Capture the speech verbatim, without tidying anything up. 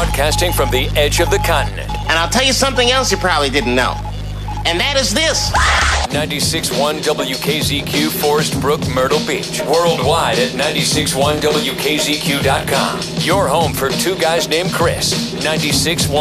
broadcasting from the edge of the continent. And I'll tell you something else you probably didn't know. And that is this. ninety-six point one W K Z Q, Forest Brook, Myrtle Beach. Worldwide at ninety-six point one W K Z Q dot com. Your home for two guys named Chris. ninety-six point one